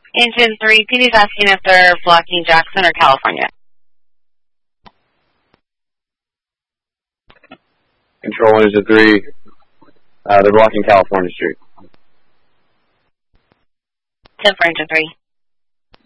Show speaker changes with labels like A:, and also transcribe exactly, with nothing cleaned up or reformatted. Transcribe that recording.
A: Engine three, P D's asking if they're blocking Jackson or California.
B: Control Engine three, uh, they're blocking California Street.
A: ten for Engine three.